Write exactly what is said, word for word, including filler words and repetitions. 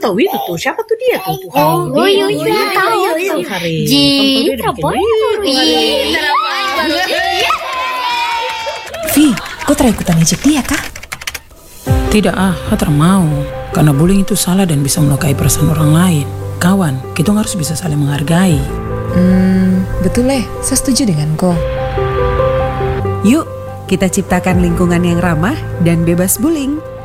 tahu itu tuh, siapa tuh dia tuh? tuh Oh, oh, iya, iya, tahu. Ji, perempuan Vi, kau tera ikutan ejek dia kah? Tidak ah, Hatra mau. Karena bullying itu salah dan bisa melukai perasaan orang lain. Kawan, kita harus bisa saling menghargai. Hmm, betul eh, saya setuju dengan kau. Yuk, kita ciptakan lingkungan yang ramah dan bebas bullying.